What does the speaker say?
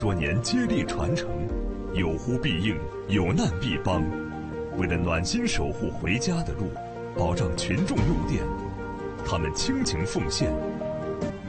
多年接力传承，有呼必应，有难必帮。为了暖心守护回家的路，保障群众用电，他们倾情奉献，